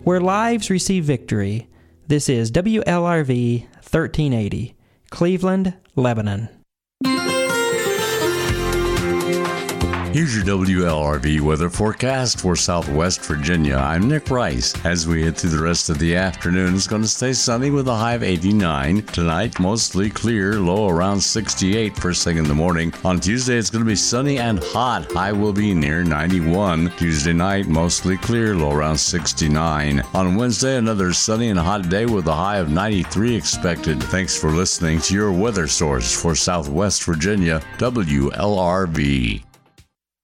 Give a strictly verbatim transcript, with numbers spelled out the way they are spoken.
where lives receive victory. This is W L R V thirteen eighty, Cleveland, Lebanon. Here's your W L R V weather forecast for Southwest Virginia. I'm Nick Rice. As we head through the rest of the afternoon, it's going to stay sunny with a high of eighty-nine. Tonight, mostly clear, low around sixty-eight first thing in the morning. On Tuesday, it's going to be sunny and hot. High will be near ninety-one. Tuesday night, mostly clear, low around sixty-nine. On Wednesday, another sunny and hot day with a high of ninety-three expected. Thanks for listening to your weather source for Southwest Virginia, W L R V.